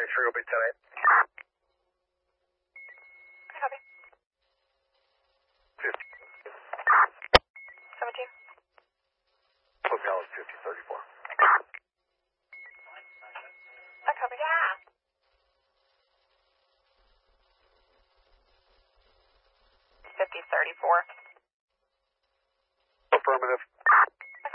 sure you'll be 10-8. Copy. 50. 17. Hotel is 5034. I copy. Yeah. 5034. Affirmative.